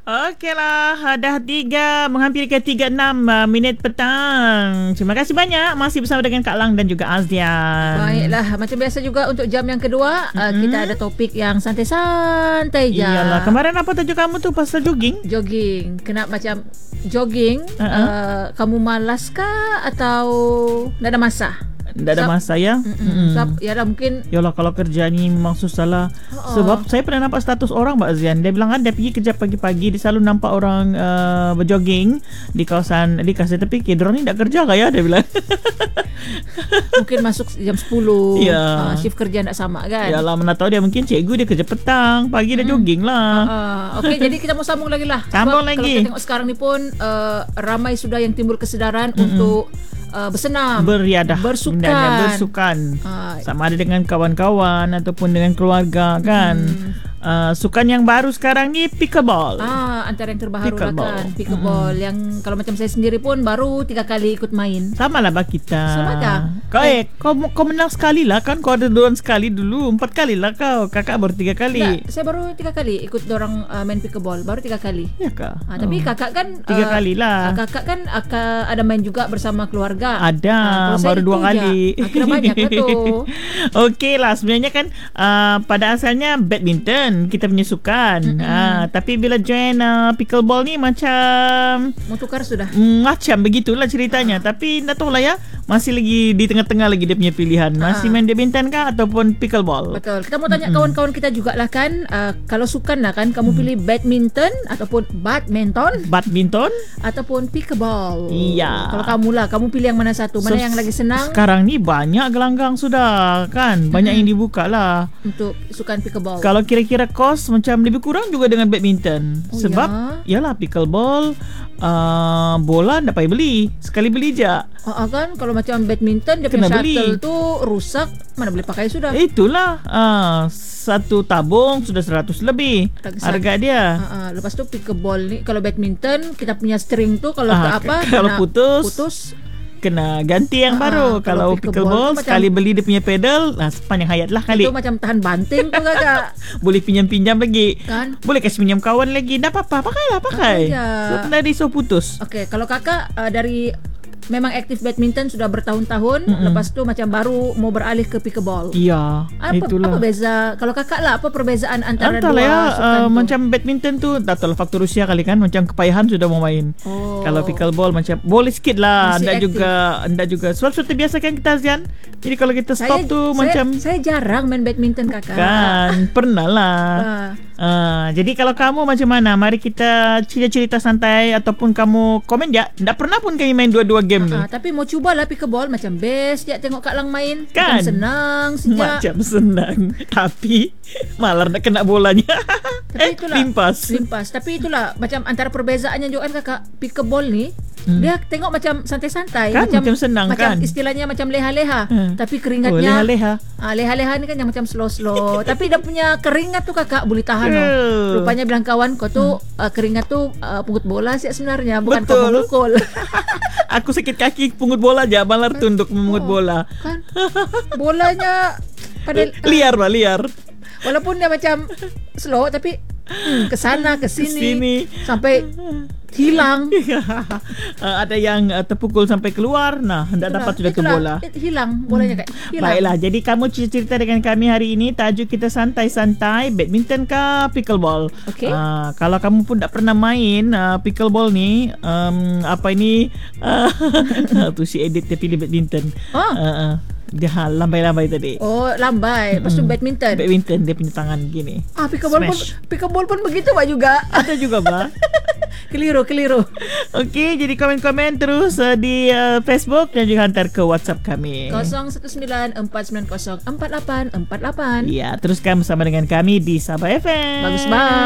Okeylah, dah menghampiri ke 36 minit petang. Terima kasih banyak masih bersama dengan Kak Lang dan juga Azdian. Baiklah, macam biasa juga untuk jam yang kedua, kita ada topik yang santai-santai je. Iyalah, kemarin apa tajuk kamu tu pasal jogging? Jogging. Kena macam jogging, kamu malas kah atau tak ada masa? Tak ada masa ya. Yalah mungkin. Yalah, kalau kerja ni memang susah lah. Sebab saya pernah nampak status orang Mbak Zian. Dia bilang dia pergi kerja pagi-pagi, dia selalu nampak orang berjogging di kawasan. Dia terfikir diorang ni tak kerja kah ya, dia bilang. Mungkin masuk jam 10. Ya. Shift kerja tak sama kan. Yalah, mana tahu dia mungkin cikgu dia kerja petang, pagi dia jogging lah. Okey, jadi kita mau sambung lagi lah. Sambung Sebab lagi. Kalau kita tengok sekarang ni pun ramai sudah yang timbul kesedaran untuk bersenam, beriadah, bersukan. Sama ada dengan kawan-kawan ataupun dengan keluarga kan. Sukan yang baru sekarang ni pickleball. Antara yang terbaru lah kan, pickleball. Yang kalau macam saya sendiri pun baru 3 kali ikut main. Sama lah kita. Sama kah? Kau menang sekali lah kan. Kau ada dorang sekali dulu, 4 kali lah kau. Kakak baru 3 kali. Tak, saya baru 3 kali ikut dorang main pickleball. Baru 3 kali. Ya kah? Tapi kakak kan 3 kali lah. Kakak kan akan ada main juga bersama keluarga. Ada, baru 2 kali. Kira banyak lah tu. Okey lah, sebenarnya kan pada asalnya badminton kita punya sukan. Tapi bila join pickleball ni macam mau tukar sudah. Macam begitulah ceritanya. Tapi tak tahu lah ya, masih lagi di tengah-tengah lagi dia punya pilihan. Masih main badminton kah ataupun pickleball? Betul. Kita mau tanya kawan-kawan kita jugalah kan, kalau sukan lah kan, kamu pilih badminton ataupun badminton ataupun pickleball. Iya. Kalau kamu lah, kamu pilih yang mana satu? Mana yang lagi senang? Sekarang ni banyak gelanggang sudah kan. Banyak yang dibuka lah untuk sukan pickleball. Kalau kira-kira kos macam lebih kurang juga dengan badminton. Sebab yalah pickleball bola tak payah beli. Sekali beli je. Kan kalau macam badminton dia punya shuttle tu rusak, mana boleh pakai sudah. Itulah satu tabung sudah 100 lebih harga dia. Lepas tu pickleball ni, kalau badminton kita punya string tu kalau kalau putus kena ganti yang baru. Kalau pickleball sekali beli dia punya pedal, sepanjang hayat lah kali. Itu macam tahan banting tu kakak. Boleh pinjam-pinjam lagi kan? Boleh kasih pinjam kawan lagi. Tak apa-apa, pakai. So tadi putus. Okey, kalau kakak dari memang aktif badminton sudah bertahun-tahun, lepas tu macam baru mau beralih ke pickleball. Iya, itulah. Apa beza? Kalau kakak lah, apa perbezaan antara dua ya, sukan tu? Macam badminton tu tak tahu faktor usia kali kan, macam kepayahan sudah mau main. Kalau pickleball macam boleh sikit lah, enggak juga. Sebab seperti biasa kan kita Zian. Jadi kalau kita stop saya jarang main badminton kakak. Kan, pernah lah. Jadi kalau kamu macam mana? Mari kita cerita-cerita santai ataupun kamu komen je. Tak pernah pun kami main dua-dua game ni. Tapi mau cubalah pickleball, macam best je tengok Kak Lang main. Kan? Macam senang sejak. Macam senang. Tapi malah nak kena bolanya. Limpas. Tapi itulah macam antara perbezaannya juga kan kakak. Pickleball ni dia tengok macam santai-santai, kan, macam senang macam kan. Istilahnya macam leha-leha. Tapi keringatnya leha-leha ni kan yang macam slow-slow. Tapi dia punya keringat tu kakak boleh tahan. Rupanya bilang kawan kau tu keringat tu pungut bola sih sebenarnya, bukan kau memukul. Aku sakit kaki pungut bola aja, malah tunduk memungut bola. Kan bolanya pada liar. Walaupun dia macam slow tapi kesana kesini sampai hilang. Ada yang terpukul sampai keluar. Hendak dapat sudah tu bola. Hilang bolanya kayak hilang. Baiklah, jadi kamu cerita dengan kami hari ini. Tajuk kita santai-santai, badminton ke pickleball. Kalau kamu pun tak pernah main pickleball ni, tu si edit dia pilih badminton. Dia lambai-lambai tadi. Lambai. Lepas tu badminton dia punya tangan gini. Pickleball pun begitu Pak juga. Ada juga Pak. Keliru. Okey, jadi komen-komen terus di Facebook dan juga hantar ke WhatsApp kami 019-490-4848. Ya, teruskan bersama dengan kami di Sabah FM. Bagus banget.